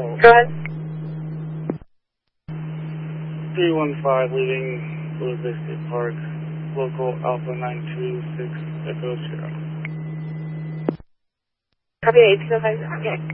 Go ahead. 315 leaving Blue Bay State Park, local Alpha 926 Echo Sierra. Copy 1805.